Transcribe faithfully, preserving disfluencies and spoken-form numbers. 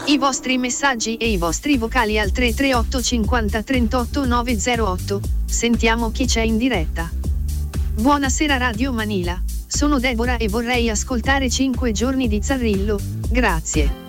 I vostri messaggi e i vostri vocali al tre tre otto cinquanta trentotto nove zero otto. Sentiamo chi c'è in diretta. Buonasera Radio Manila, sono Deborah e vorrei ascoltare cinque giorni di Zarrillo, grazie.